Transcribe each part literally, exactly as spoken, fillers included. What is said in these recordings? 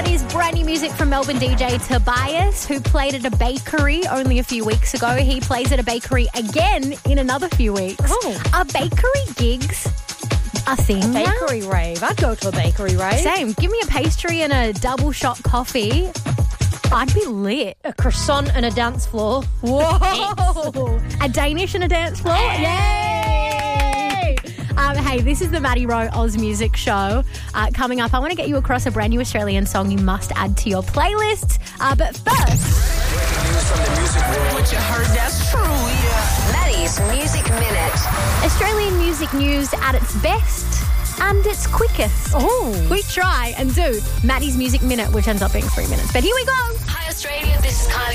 That is brand new music from Melbourne D J Tobias, who played at a bakery only a few weeks ago. He plays at a bakery again in another few weeks. Oh. Are bakery gigs a thing A now? bakery rave. I'd go to a bakery rave. Same. Give me a pastry and a double shot coffee. I'd be lit. A croissant and a dance floor. Whoa! A Danish and a dance floor? Yay! Um, hey, this is the Maddie Rowe Oz Music Show. Uh, coming up, I want to get you across a brand new Australian song you must add to your playlist. Uh, but first... What you heard, that's true, yeah. Maddie's Music Minute. Australian music news at its best and its quickest. Oh. We try and do Maddie's Music Minute, which ends up being three minutes. But here we go. Hi, Australia. This is Kylie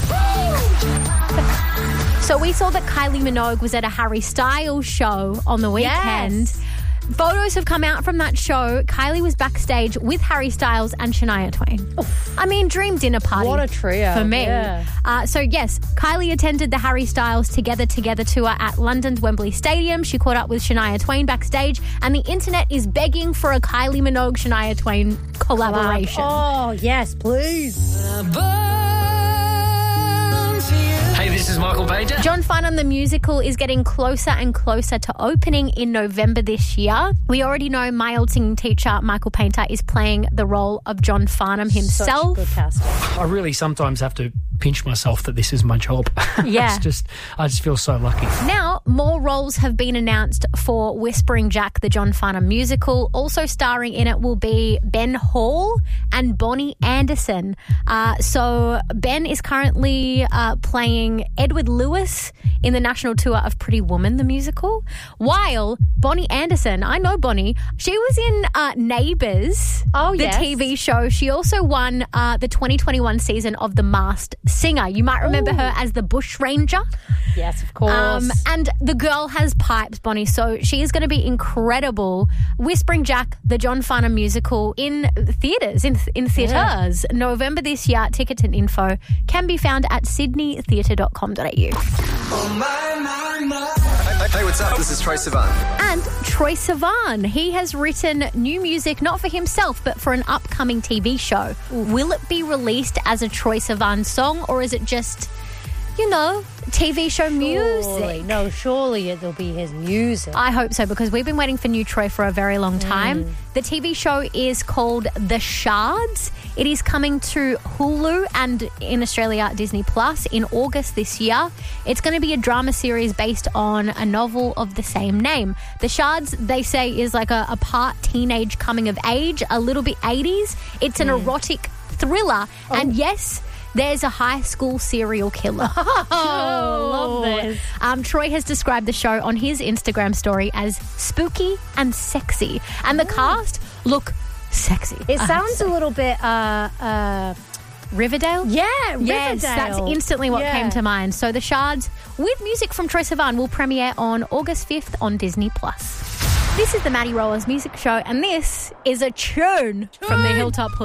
Minogue. So we saw that Kylie Minogue was at a Harry Styles show on the weekend. Yes. Photos have come out from that show. Kylie was backstage with Harry Styles and Shania Twain. Oof. I mean, dream dinner party. What a trio. For me. Yeah. Uh, so, yes, Kylie attended the Harry Styles Together Together tour at London's Wembley Stadium. She caught up with Shania Twain backstage, and the internet is begging for a Kylie Minogue-Shania Twain collaboration. Oh, yes, please. Hey, this is Michael Page. John Farnham the musical is getting closer and closer to opening in November this year. We already know my old singing teacher, Michael Painter, is playing the role of John Farnham himself. Such good casting. I really sometimes have to pinch myself that this is my job. Yeah. It's just, I just feel so lucky. Now, more roles have been announced for Whispering Jack, the John Farnham musical. Also starring in it will be Ben Hall and Bonnie Anderson. Uh, so Ben is currently uh, playing Edward Lewis in the national tour of Pretty Woman, the musical, while Bonnie Anderson, I know Bonnie, she was in uh, Neighbours, Oh, the yes. T V show. She also won uh, the twenty twenty-one season of The Masked Singer. You might remember Ooh. her as the bush ranger. Yes, of course. Um, and the girl has pipes, Bonnie, so she is going to be incredible. Whispering Jack, the John Farnham musical in theatres, in, in theatres, yeah. November this year. Tickets and info can be found at sydney theatre dot com dot a u. Oh, my, my, my. Hey, hey, what's up? This is Troye Sivan. And Troye Sivan, he has written new music, not for himself, but for an upcoming T V show. Will it be released as a Troye Sivan song, or is it just, you know, T V show music? Surely. No, surely it'll be his music. I hope so, because we've been waiting for new Troy for a very long time. Mm. The T V show is called The Shards. It is coming to Hulu and in Australia Disney Plus in August this year. It's going to be a drama series based on a novel of the same name. The Shards, they say, is like a, a part teenage coming of age, a little bit eighties. It's an mm. erotic thriller. Oh. And yes, there's a high school serial killer. Oh, love this. Um, Troy has described the show on his Instagram story as spooky and sexy. And the cast look sexy. It I sounds a little bit... Uh, uh, Riverdale? yeah, Riverdale. Yes, that's instantly what yeah. came to mind. So The Shards, with music from Troye Sivan, will premiere on August fifth on Disney Plus. This is the Maddie Rowe Oz Music Show, and this is a tune from the Hilltop Hood.